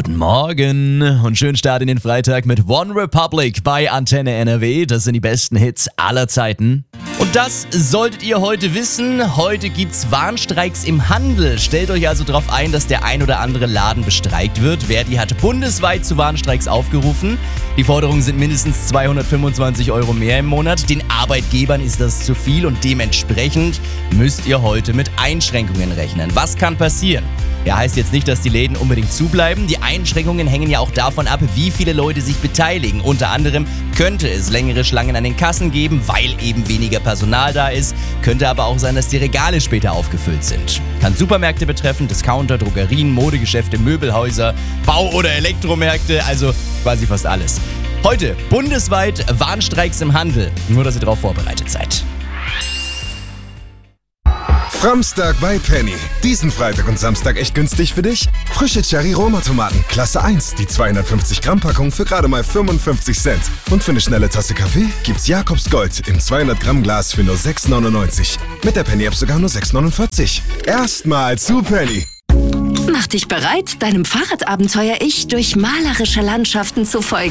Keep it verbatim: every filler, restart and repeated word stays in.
Guten Morgen und schönen Start in den Freitag mit One Republic bei Antenne N R W. Das sind die besten Hits aller Zeiten. Und das solltet ihr heute wissen. Heute gibt's Warnstreiks im Handel. Stellt euch also darauf ein, dass der ein oder andere Laden bestreikt wird. Verdi hat bundesweit zu Warnstreiks aufgerufen. Die Forderungen sind mindestens zweihundertfünfundzwanzig Euro mehr im Monat. Den Arbeitgebern ist das zu viel und dementsprechend müsst ihr heute mit Einschränkungen rechnen. Was kann passieren? Ja, heißt jetzt nicht, dass die Läden unbedingt zubleiben. Die Einschränkungen hängen ja auch davon ab, wie viele Leute sich beteiligen. Unter anderem könnte es längere Schlangen an den Kassen geben, weil eben weniger Personal da ist. Könnte aber auch sein, dass die Regale später aufgefüllt sind. Kann Supermärkte betreffen, Discounter, Drogerien, Modegeschäfte, Möbelhäuser, Bau- oder Elektromärkte, also quasi fast alles. Heute bundesweit Warnstreiks im Handel. Nur, dass ihr darauf vorbereitet seid. Framstag bei Penny. Diesen Freitag und Samstag echt günstig für dich? Frische Cherry-Roma-Tomaten, Klasse eins, die zweihundertfünfzig Gramm Packung für gerade mal fünfundfünfzig Cent. Und für eine schnelle Tasse Kaffee gibt's Jakobs Gold im zweihundert Gramm Glas für nur sechs neunundneunzig. Mit der Penny-App sogar nur sechs neunundvierzig. Erstmal zu Penny. Mach dich bereit, deinem Fahrradabenteuer-Ich durch malerische Landschaften zu folgen.